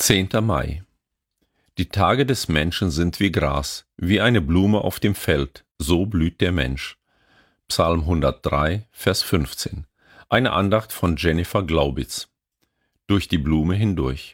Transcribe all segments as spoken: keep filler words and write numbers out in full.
zehnter Mai. Die Tage des Menschen sind wie Gras, wie eine Blume auf dem Feld, so blüht der Mensch. Psalm hundertdrei, Vers fünfzehn. Eine Andacht von Jennifer Glaubitz. Durch die Blume hindurch.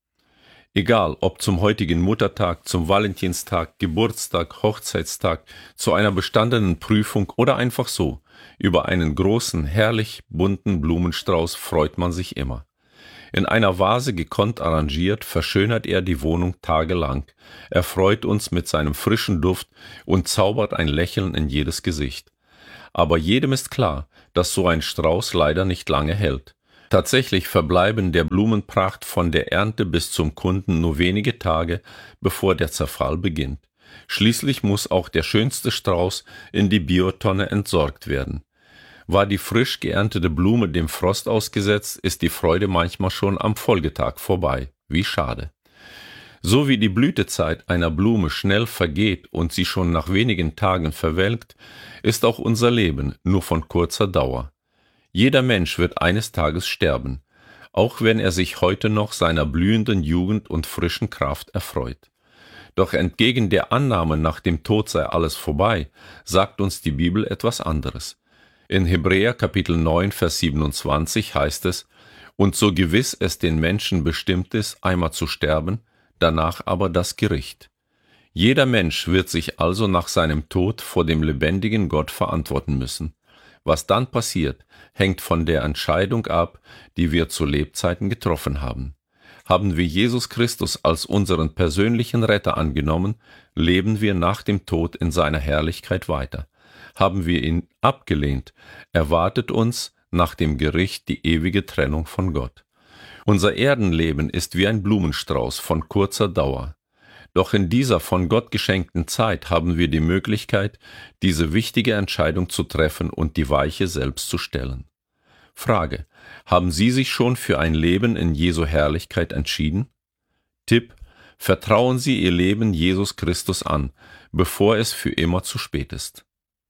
Egal, ob zum heutigen Muttertag, zum Valentinstag, Geburtstag, Hochzeitstag, zu einer bestandenen Prüfung oder einfach so, über einen großen, herrlich bunten Blumenstrauß freut man sich immer. In einer Vase gekonnt arrangiert, verschönert er die Wohnung tagelang, erfreut uns mit seinem frischen Duft und zaubert ein Lächeln in jedes Gesicht. Aber jedem ist klar, dass so ein Strauß leider nicht lange hält. Tatsächlich verbleiben der Blumenpracht von der Ernte bis zum Kunden nur wenige Tage, bevor der Zerfall beginnt. Schließlich muss auch der schönste Strauß in die Biotonne entsorgt werden. War die frisch geerntete Blume dem Frost ausgesetzt, ist die Freude manchmal schon am Folgetag vorbei. Wie schade. So wie die Blütezeit einer Blume schnell vergeht und sie schon nach wenigen Tagen verwelkt, ist auch unser Leben nur von kurzer Dauer. Jeder Mensch wird eines Tages sterben, auch wenn er sich heute noch seiner blühenden Jugend und frischen Kraft erfreut. Doch entgegen der Annahme, nach dem Tod sei alles vorbei, sagt uns die Bibel etwas anderes. In Hebräer Kapitel neun, Vers siebenundzwanzig heißt es: Und so gewiss es den Menschen bestimmt ist, einmal zu sterben, danach aber das Gericht. Jeder Mensch wird sich also nach seinem Tod vor dem lebendigen Gott verantworten müssen. Was dann passiert, hängt von der Entscheidung ab, die wir zu Lebzeiten getroffen haben. Haben wir Jesus Christus als unseren persönlichen Retter angenommen, leben wir nach dem Tod in seiner Herrlichkeit weiter. Haben wir ihn abgelehnt, erwartet uns nach dem Gericht die ewige Trennung von Gott. Unser Erdenleben ist wie ein Blumenstrauß von kurzer Dauer. Doch in dieser von Gott geschenkten Zeit haben wir die Möglichkeit, diese wichtige Entscheidung zu treffen und die Weiche selbst zu stellen. Frage: Haben Sie sich schon für ein Leben in Jesu Herrlichkeit entschieden? Tipp: Vertrauen Sie Ihr Leben Jesus Christus an, bevor es für immer zu spät ist.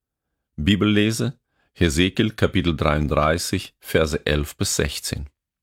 Bibellese: Hesekiel Kapitel dreiunddreißig, Verse elf bis sechzehn.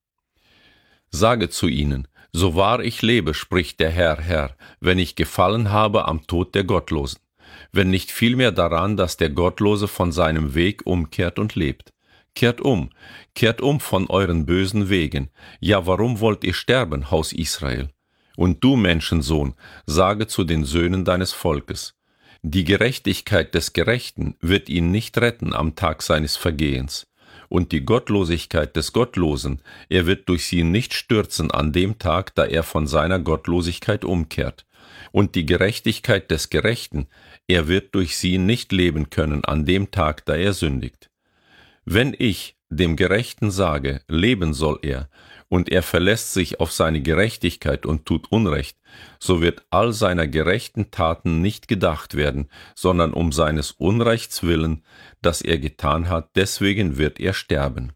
Sage zu ihnen: So wahr ich lebe, spricht der Herr, Herr, wenn ich gefallen habe am Tod der Gottlosen, wenn nicht vielmehr daran, dass der Gottlose von seinem Weg umkehrt und lebt. Kehrt um, kehrt um von euren bösen Wegen. Ja, warum wollt ihr sterben, Haus Israel? Und du, Menschensohn, sage zu den Söhnen deines Volkes: Die Gerechtigkeit des Gerechten wird ihn nicht retten am Tag seines Vergehens. Und die Gottlosigkeit des Gottlosen, er wird durch sie nicht stürzen an dem Tag, da er von seiner Gottlosigkeit umkehrt. Und die Gerechtigkeit des Gerechten, er wird durch sie nicht leben können an dem Tag, da er sündigt. Wenn ich dem Gerechten sage, leben soll er, und er verlässt sich auf seine Gerechtigkeit und tut Unrecht, so wird all seiner gerechten Taten nicht gedacht werden, sondern um seines Unrechts willen, das er getan hat, deswegen wird er sterben.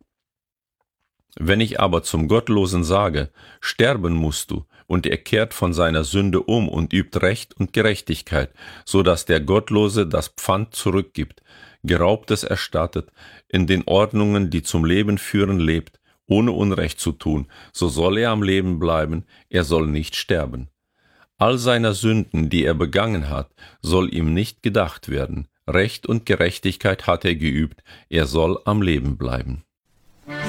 Wenn ich aber zum Gottlosen sage, sterben musst du, und er kehrt von seiner Sünde um und übt Recht und Gerechtigkeit, so dass der Gottlose das Pfand zurückgibt, Geraubtes erstattet, in den Ordnungen, die zum Leben führen, lebt, ohne Unrecht zu tun, so soll er am Leben bleiben, er soll nicht sterben. All seiner Sünden, die er begangen hat, soll ihm nicht gedacht werden. Recht und Gerechtigkeit hat er geübt, er soll am Leben bleiben.